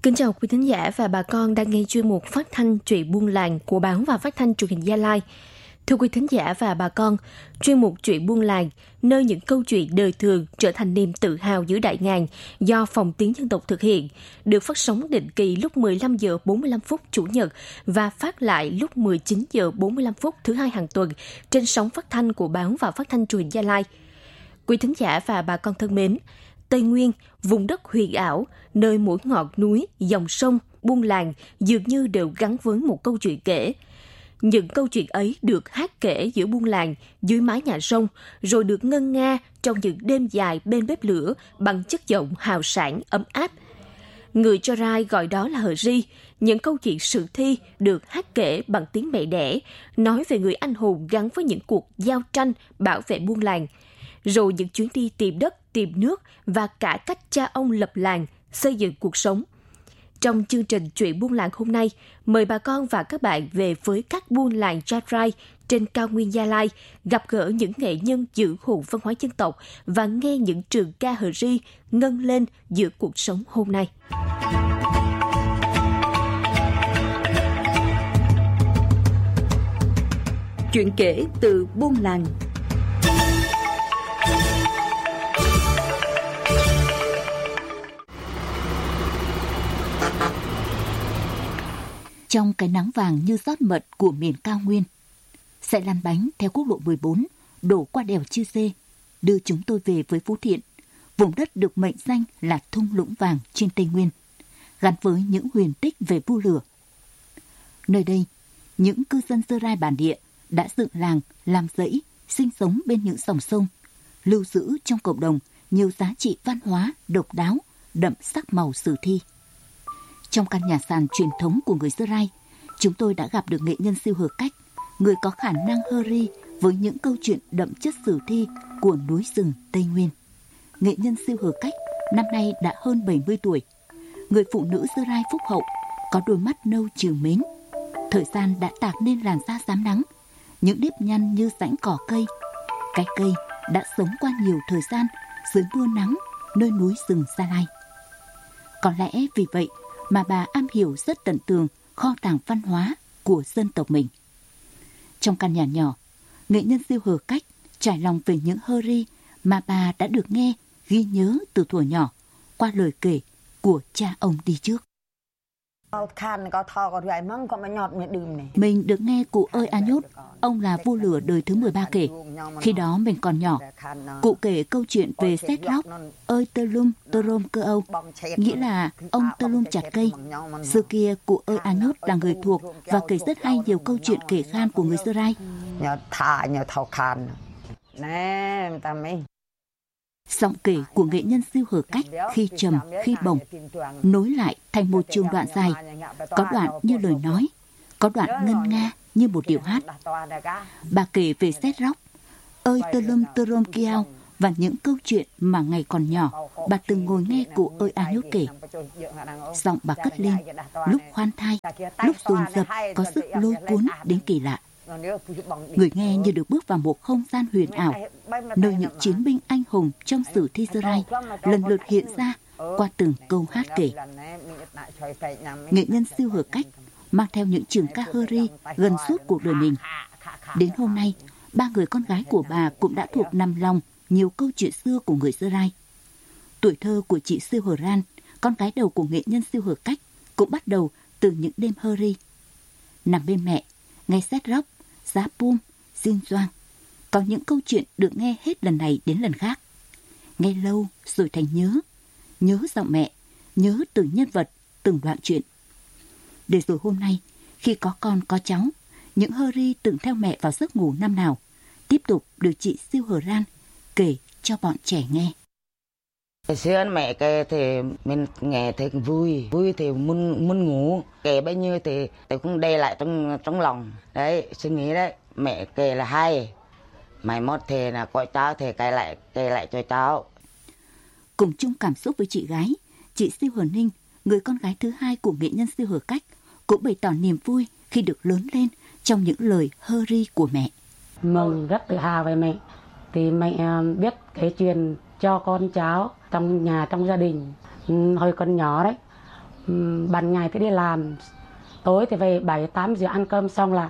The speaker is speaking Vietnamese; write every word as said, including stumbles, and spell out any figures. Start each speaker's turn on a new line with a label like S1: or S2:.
S1: Kính chào quý thính giả và bà con đang nghe chuyên mục phát thanh Chuyện Buôn Làng của báo và phát thanh truyền hình Gia Lai. Thưa quý thính giả và bà con, chuyên mục Chuyện Buôn Làng, nơi những câu chuyện đời thường trở thành niềm tự hào giữa đại ngàn do Phòng Tiếng Dân tộc thực hiện, được phát sóng định kỳ lúc mười lăm giờ bốn mươi lăm phút Chủ nhật và phát lại lúc mười chín giờ bốn mươi lăm phút thứ hai hàng tuần trên sóng phát thanh của báo và phát thanh truyền hình Gia Lai. Quý thính giả và bà con thân mến, Tây Nguyên, vùng đất huyền ảo, nơi mỗi ngọn núi, dòng sông, buôn làng dường như đều gắn với một câu chuyện kể. Những câu chuyện ấy được hát kể giữa buôn làng, dưới mái nhà sông, rồi được ngân nga trong những đêm dài bên bếp lửa bằng chất giọng hào sảng, ấm áp. Người Cho Rai gọi đó là hờ ri, những câu chuyện sử thi được hát kể bằng tiếng mẹ đẻ, nói về người anh hùng gắn với những cuộc giao tranh bảo vệ buôn làng, rồi những chuyến đi tìm đất, tìm nước và cả cách cha ông lập làng, xây dựng cuộc sống. Trong chương trình Chuyện Buôn Làng hôm nay, mời bà con và các bạn về với các buôn làng Cho Rai trên cao nguyên Gia Lai, gặp gỡ những nghệ nhân giữ hồn văn hóa dân tộc và nghe những trường ca hờ ri ngân lên giữa cuộc sống hôm nay.
S2: Chuyện kể từ buôn làng. Trong cái nắng vàng như rót mật của miền cao nguyên, xe lăn bánh theo quốc lộ mười bốn đổ qua đèo Chư Sê, đưa chúng tôi về với Phú Thiện, vùng đất được mệnh danh là thung lũng vàng trên Tây Nguyên, gắn với những huyền tích về vua lửa. Nơi đây, những cư dân Sơ Rai bản địa đã dựng làng, làm dãy, sinh sống bên những dòng sông, lưu giữ trong cộng đồng nhiều giá trị văn hóa độc đáo, đậm sắc màu sử thi. Trong căn nhà sàn truyền thống của người Sơ Rai, chúng tôi đã gặp được nghệ nhân Siêu Hờ Cách, người có khả năng hơ ri với những câu chuyện đậm chất sử thi của núi rừng Tây Nguyên. Nghệ nhân Siêu Hờ Cách năm nay đã hơn bảy mươi tuổi. Người phụ nữ Sơ Rai phúc hậu, có đôi mắt nâu trìu mến. Thời gian đã tạc nên làn da rám nắng, những nếp nhăn như rãnh cỏ cây. Cái cây đã sống qua nhiều thời gian dưới mưa nắng nơi núi rừng Gia Lai. Có lẽ vì vậy mà bà am hiểu rất tận tường kho tàng văn hóa của dân tộc mình. Trong căn nhà nhỏ, nghệ nhân Siêu Hờ Cách trải lòng về những hơ ri mà bà đã được nghe, ghi nhớ từ thuở nhỏ qua lời kể của cha ông đi trước. Mình được nghe cụ ơi A Nhốt, ông là vua lửa đời thứ mười ba kể. Khi đó mình còn nhỏ, cụ kể câu chuyện về Xét Lóc, ơi tơ lum tơ rôm cơ âu, nghĩa là ông tơ lum chặt cây. Xưa kia, cụ ơi A Nhốt là người thuộc và kể rất hay nhiều câu chuyện kể khan của người Sơ Rai. Giọng kể của nghệ nhân Siêu Hờ Cách khi trầm, khi bổng, nối lại thành một trường đoạn dài, có đoạn như lời nói, có đoạn ngân nga như một điệu hát. Bà kể về Xét Lóc, ơi tơ lum tơ rôm kiao và những câu chuyện mà ngày còn nhỏ bà từng ngồi nghe cụ ơi A Nhốt kể. Giọng bà cất lên, lúc khoan thai, lúc dồn dập, có sức lôi cuốn đến kỳ lạ. Người nghe như được bước vào một không gian huyền ảo, nơi những chiến binh anh hùng trong sử thi Sơ Rai lần lượt hiện ra qua từng câu hát kể. Nghệ nhân Siêu Hờ Cách mang theo những trường ca hơ ri gần suốt cuộc đời mình. Đến hôm nay, ba người con gái của bà cũng đã thuộc nằm lòng nhiều câu chuyện xưa của người Sơ Rai. Tuổi thơ của chị Siêu Hờ Ran, con gái đầu của nghệ nhân Siêu Hờ Cách, cũng bắt đầu từ những đêm hơ ri. Nằm bên mẹ, nghe Xét Lóc, Giá Pum, Xin Doang, có những câu chuyện được nghe hết lần này đến lần khác. Nghe lâu rồi thành nhớ, nhớ giọng mẹ, nhớ từng nhân vật, từng đoạn chuyện. Để rồi hôm nay, khi có con có cháu, những hơ ri từng theo mẹ vào giấc ngủ năm nào, tiếp tục được chị Siêu Hờ Ran kể cho bọn trẻ nghe.
S3: Hồi xưa mẹ kể thì mình nghe thì vui, vui thì muốn muốn ngủ, kể bao nhiêu thì tôi cũng đè lại trong trong lòng. Đấy, suy nghĩ đấy, mẹ kể là hay. Mai mốt thì là coi cháu thì kể lại kể lại cho cháu.
S2: Cùng chung cảm xúc với chị gái, chị Siêu Hờ Ninh, người con gái thứ hai của nghệ nhân Siêu Hờ Cách, cũng bày tỏ niềm vui khi được lớn lên trong những lời hơ ri của mẹ.
S4: Mừng, rất tự hào về mẹ. Thì mẹ biết kể chuyện cho con cháu trong nhà, trong gia đình. Hồi còn nhỏ đấy, ban ngày thì đi làm, tối thì về bảy tám giờ ăn cơm xong là